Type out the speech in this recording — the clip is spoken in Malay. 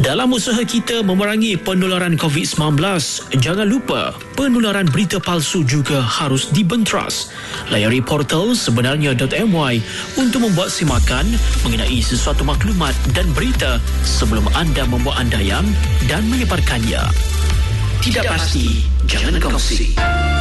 Dalam usaha kita memerangi penularan COVID-19, jangan lupa penularan berita palsu juga harus dibenteras. Layari portal sebenarnya.my untuk membuat simakan mengenai sesuatu maklumat dan berita sebelum anda membuat andaian dan menyebarkannya. Tidak pasti, jangan kongsi.